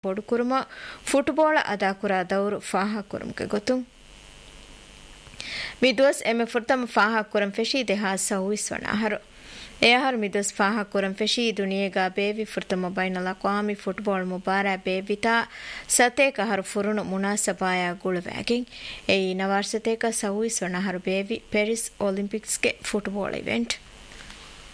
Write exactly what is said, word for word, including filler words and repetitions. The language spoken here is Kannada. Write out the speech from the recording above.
ಬೊಡು ಕುರುಮ ಫುಟ್ಬಾಲ್ ಅದಾಕುರ ದೌರು ಫಾಹ ಕುರುಮ್ಗೆ ಗೊತ್ತು ಮಿದುವಸ್ ಎಮೆ ಫುರ್ತಮ ಫಾಹ ಕುರಂ ಫೆಶಿ ದೇಹ ಸೌವಿಸ್ವಣ ಹರು ಎಹರ್ ಮಿದುವಸ್ ಫಾಹ ಕುರಂ ಫೆಶಿ ದುನಿಯೆಗಾ ಬೇವಿ ಫುರ್ತಮ ಬೈನಲ ಕ್ವಾಮಿ ಫುಟ್ಬಾಲ್ ಮುಬಾರಾ ಬೇವಿತಾ ಸತೇಕ ಹರು ಫುರುಣು ಮುನಾಸಬಾಯ ಗುಳುವಾಗಿನ್ ಎಯಿ ನವಾರ್ಸತೇಕ ಸೌವಿಸ್ವಣ ಹರು ಬೇವಿ ಪೆರಿಸ್ ಒಲಿಂಪಿಕ್ಸ್ಗೆ ಫುಟ್ಬಾಲ್ ಇವೆಂಟ್